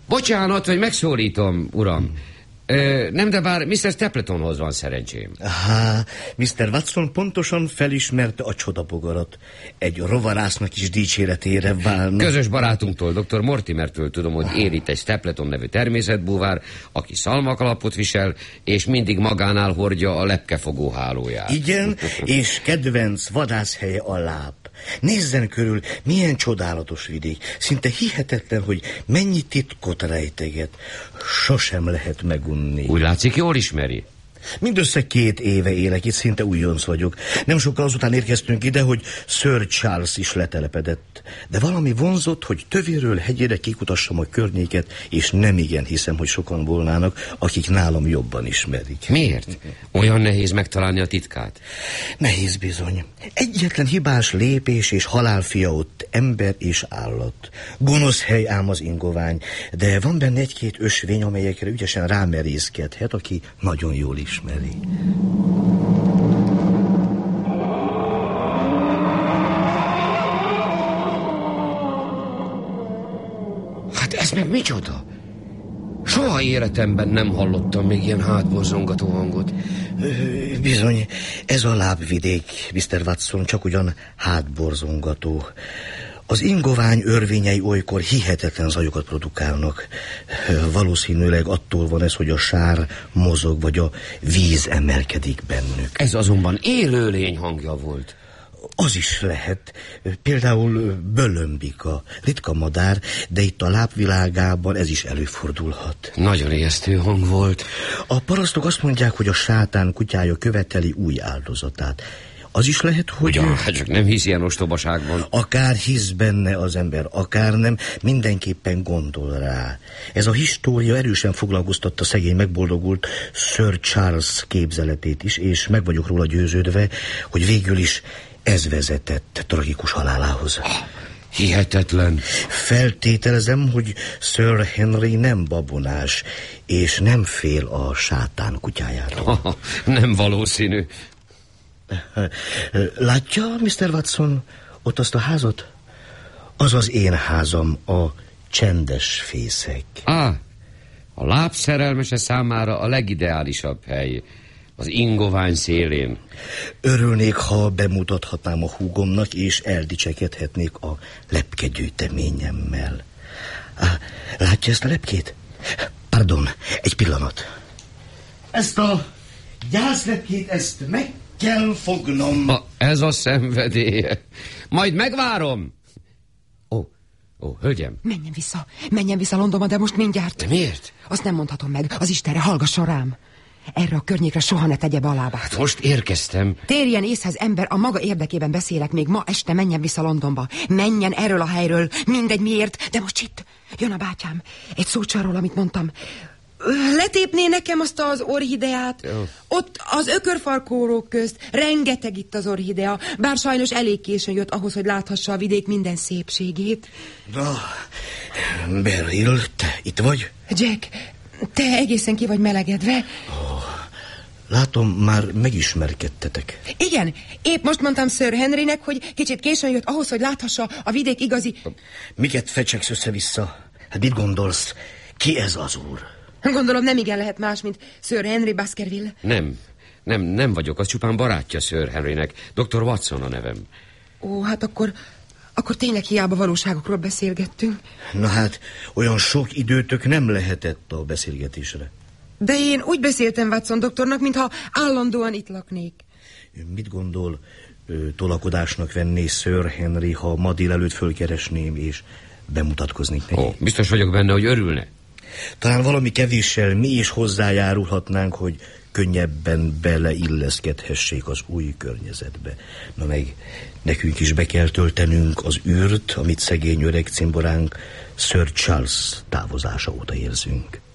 Bocsánat, hogy megszólítom, uram. Nem, de bár Mr. Stapletonhoz van szerencsém. Mr. Watson pontosan felismerte a csodabogarat. Egy rovarásznak is dicséretére válna. Közös barátunktól, dr. Mortimertől tudom, hogy él itt egy Stapleton nevű természetbúvár, aki szalmakalapot visel, és mindig magánál hordja a lepkefogó hálóját. Igen, és kedvenc vadászhelye a Láp. Nézzen körül, milyen csodálatos vidék. Szinte hihetetlen, hogy mennyi titkot rejteget. Sosem lehet megunni. Úgy látszik, jól ismeri. Mindössze 2 éve élek itt, szinte újonc vagyok. Nem sokkal azután érkeztünk ide, hogy Sir Charles is letelepedett. De valami vonzott, hogy tövéről hegyére kikutassam a környéket, és nemigen hiszem, hogy sokan volnának, akik nálam jobban ismerik. Miért? Olyan nehéz megtalálni a titkát? Nehéz bizony. Egyetlen hibás lépés és halálfia ott, ember és állat. Gonosz hely ám az Ingovány, de van benne 1-2 ösvény, amelyekre ügyesen rámerészkedhet, aki nagyon jól ismeri. Hát ez meg micsoda? Soha életemben nem hallottam még ilyen hátborzongató hangot. Bizony, ez a lábvidék, Mr. Watson, csak ugyan hátborzongató. Az Ingovány örvényei olykor hihetetlen zajokat produkálnak. Valószínűleg attól van ez, hogy a sár mozog, vagy a víz emelkedik bennük. Ez azonban élőlény hangja volt. Az is lehet. Például bölömbika, ritka madár, de itt a lábvilágában ez is előfordulhat. Nagyon ijesztő hang volt. A parasztok azt mondják, hogy a sátán kutyája követeli új áldozatát. Az is lehet, hogy... Ugyan, csak nem hisz ilyen ostobaságban. Akár hisz benne az ember, akár nem, mindenképpen gondol rá. Ez a história erősen foglalkoztatta szegény megboldogult Sir Charles képzeletét is, és meg vagyok róla győződve, hogy végül is ez vezetett tragikus halálához. Hihetetlen. Feltételezem, hogy Sir Henry nem babonás, és nem fél a sátán kutyájától. Nem valószínű. Látja, Mr. Watson, ott azt a házat? Az az én házam, a csendes fészek. A lábszerelmese számára a legideálisabb hely. Az Ingovány szélén. Örülnék, ha bemutathatnám a húgomnak, és eldicsekedhetnék a lepkegyűjteményemmel. Látja ezt a lepkét? Pardon, egy pillanat. Ezt a gyászlepkét, ezt meg kell fognom. Ez a szenvedélye. Majd megvárom. Hölgyem. Menjen vissza Londonba, de most mindjárt. De miért? Azt nem mondhatom meg, az Istenre, hallgasson rám. Erre a környékre soha ne tegye be a lábát. Most érkeztem. Térjen észhez, ember, a maga érdekében beszélek, még ma este menjen vissza Londonba. Menjen erről a helyről, mindegy miért, de most itt jön a bátyám. Egy szót arról, amit mondtam. Letépné nekem azt az orhideát? Jó. Ott az ökörfarkórók közt rengeteg itt az orhidea, bár sajnos elég későn jött ahhoz, hogy láthassa a vidék minden szépségét. Na, Beryl, te itt vagy? Jack, te egészen ki vagy melegedve. Látom, már megismerkedtetek. Igen, épp most mondtam Sir Henrynek, hogy kicsit későn jött ahhoz, hogy láthassa a vidék igazi... Miket fecseksz össze-vissza? Hát mit gondolsz? Ki ez az úr? Gondolom nem igen lehet más, mint Sir Henry Baskerville. Nem vagyok, az csupán barátja Sir Henrynek. Dr. Watson a nevem. Hát akkor tényleg hiába valóságokról beszélgettünk. Na hát, olyan sok időtök nem lehetett a beszélgetésre. De én úgy beszéltem Watson doktornak, mintha állandóan itt laknék. Mit gondol, tolakodásnak venné Sir Henry, ha ma délelőtt fölkeresném és bemutatkoznék neki? Biztos vagyok benne, hogy örülne. Talán valami kevéssel mi is hozzájárulhatnánk, hogy könnyebben beleilleszkedhessék az új környezetbe. Na meg nekünk is be kell töltenünk az űrt, amit szegény öreg cimboránk Sir Charles távozása óta érzünk.